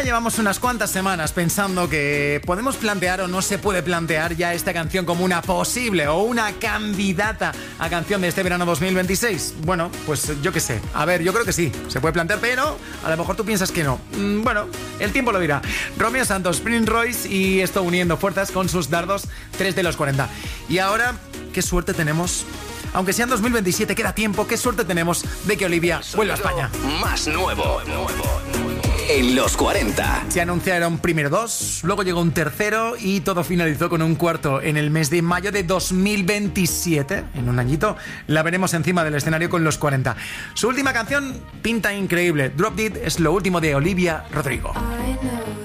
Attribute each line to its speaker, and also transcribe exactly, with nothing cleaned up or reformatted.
Speaker 1: llevamos unas cuantas semanas pensando que podemos plantear o no se puede plantear ya esta canción como una posible o una candidata a canción de este verano dos mil veintiséis. Bueno, pues yo qué sé. A ver, yo creo que sí, se puede plantear, pero a lo mejor tú piensas que no. Mm, bueno, el tiempo lo dirá. Romeo Santos, Prince Royce y esto uniendo fuerzas con sus dardos, tres de los cuarenta. Y ahora, qué suerte tenemos. Aunque sea en dos mil veintisiete, queda tiempo. Qué suerte tenemos de que Olivia vuelva a España.
Speaker 2: Más nuevo, nuevo, nuevo. En los cuarenta.
Speaker 1: Se anunciaron primero dos, luego llegó un tercero y todo finalizó con un cuarto en el mes de mayo de dos mil veintisiete. En un añito la veremos encima del escenario con los cuarenta. Su última canción pinta increíble. Drop Dead es lo último de Olivia Rodrigo.